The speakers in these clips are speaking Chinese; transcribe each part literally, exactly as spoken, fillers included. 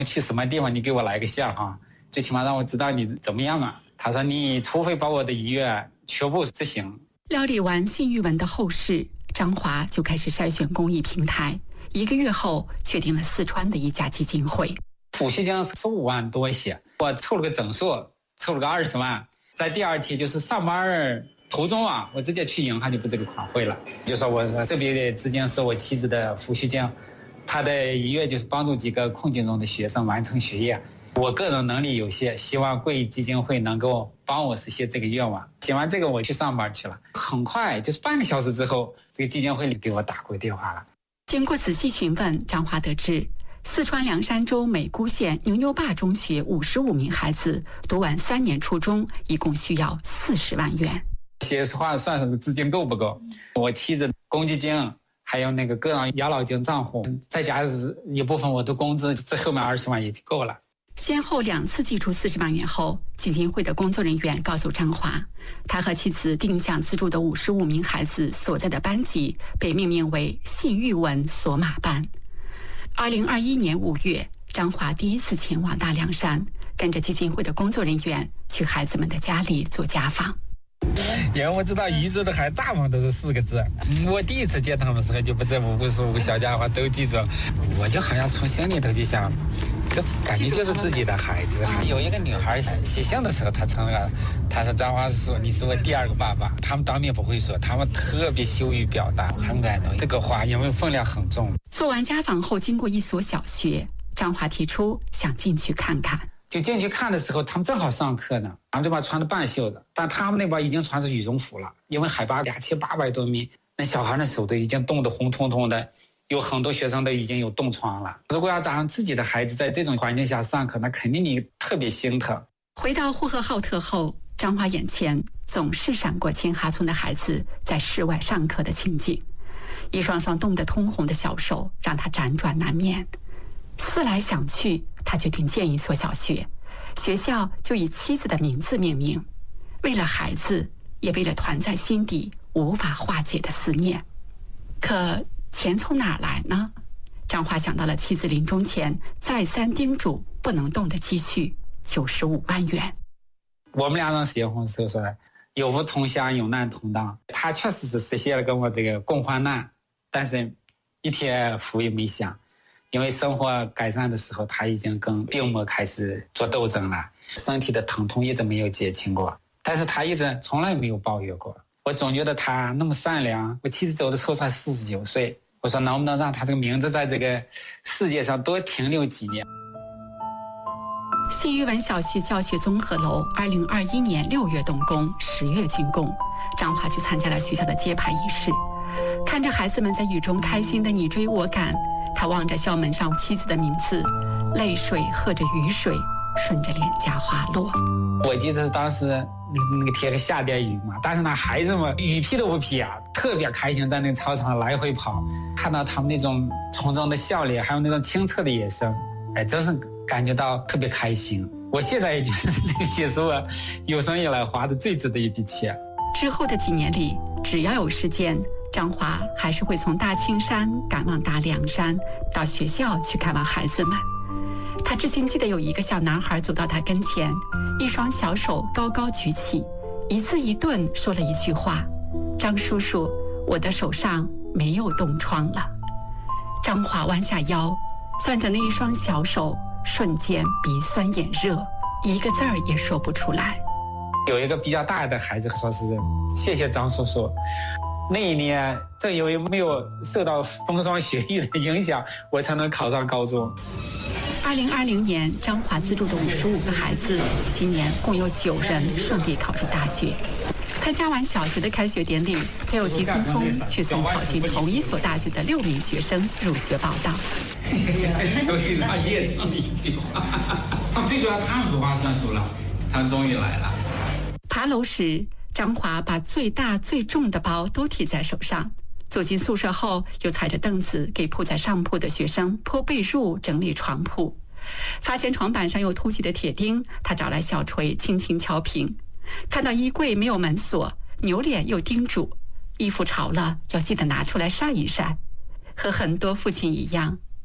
去什么地方你给我来个信哈，最起码让我知道你怎么样啊。他说你除非把我的遗愿全部执行。 料理完信玉文的后事，张华就开始筛选公益平台。一个月后，确定了四川的一家基金会。 抚恤金十五万多一些，我凑了个整数，凑了个二十万。在第二天就是上班途中啊，我直接去银行就把这个款汇了。就说我这笔的资金是我妻子的抚恤金，她的遗愿就是帮助几个困境中的学生完成学业。我个人能力有限，希望贵益基金会能够帮我实现这个愿望。写完这个我去上班去了，很快就是半个小时之后，这个基金会里给我打过电话了。 经过仔细询问，张华得知四川凉山州美姑县牛牛坝中学五十五名孩子读完三年初中，一共需要四十万元。 说实话，算是资金够不够？我妻子公积金还有那个个人养老金账户，再加一部分我的工资，这后面二十万也就够了。 先后两次寄出四十万元后，基金会的工作人员告诉张华，他和妻子定向资助的五十五名孩子所在的班级被命名为信玉文索马班。二零二一年五月，张华第一次前往大凉山，跟着基金会的工作人员去孩子们的家里做家访。 因为我知道彝族的孩子大部分都是四个字，我第一次见他们的时候就把这五十五个小家伙都记住，我就好像从心里头就想，感觉就是自己的孩子。有一个女孩写信的时候，她承认，她说张华叔，你是我第二个爸爸。他们当面不会说，他们特别羞于表达，很感动。这个话因为分量很重。 做完家访后，经过一所小学，张华提出想进去看看。 就进去看的时候，他们正好上课呢，他们这边穿的半袖的，但他们那边已经穿着羽绒服了，因为海拔两千八百多米，那小孩的手都已经冻得红彤彤的，有很多学生都已经有冻疮了。如果要让自己的孩子在这种环境下上课，那肯定你特别心疼。 回到呼和浩特后，张华眼前总是闪过千哈村的孩子在室外上课的情景，一双双冻得通红的小手让他辗转难眠。思来想去，他决定建一所小学，学校就以妻子的名字命名，为了孩子，也为了团在心底无法化解的思念。可钱从哪儿来呢？张华想到了妻子临终前再三叮嘱不能动的积蓄九十五万元。 我们俩人结婚的时候说有福同享，有难同当，他确实是实现了跟我这个共患难，但是一天福也没享。因为生活改善的时候，他已经跟病魔开始做斗争了，身体的疼痛一直没有减轻过，但是他一直从来没有抱怨过。我总觉得他那么善良，我妻子走的时候才四十九岁，我说能不能让他这个名字在这个世界上多停留几年。 信玉文小学教学综合楼二零二一年六月动工，十月竣工，张华去参加了学校的揭牌仪式，看着孩子们在雨中开心的你追我赶，他望着校门上妻子的名字，泪水和着雨水顺着脸颊滑落。 我记得当时那那个天是下点雨嘛，但是那孩子们雨披都不披啊，特别开心，在那个操场来回跑，看到他们那种从中的笑脸，还有那种清澈的眼神，哎，真是感觉到特别开心。我现在也觉得这个钱是我有生以来花的最值的一笔钱。 之后的几年里，只要有时间，张华还是会从大青山赶往大凉山，到学校去看望孩子们。他至今记得有一个小男孩走到他跟前，一双小手高高举起，一字一顿说了一句话：张叔叔，我的手上没有冻疮了。张华弯下腰，攥着那一双小手，瞬间鼻酸眼热，一个字儿也说不出来。 有一个比较大的孩子说是谢谢张叔叔，那一年正因为没有受到风霜雪雨的影响，我才能考上高中。 二零二零年，张华资助的五十五个孩子，今年共有九人顺利考入大学。参加完小学的开学典礼，他又急匆匆去送考进同一所大学的六名学生入学报到。 终于让叶唱一句话，最主要他们说话算数了，他们终于来了。 爬楼时，张华把最大最重的包都提在手上。走进宿舍后，又踩着凳子给铺在上铺的学生铺被褥、整理床铺。发现床板上有凸起的铁钉，他找来小锤轻轻敲平。看到衣柜没有门锁，扭脸又叮嘱：衣服潮了要记得拿出来晒一晒。和很多父亲一样，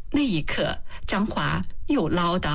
那一刻，张华又唠叨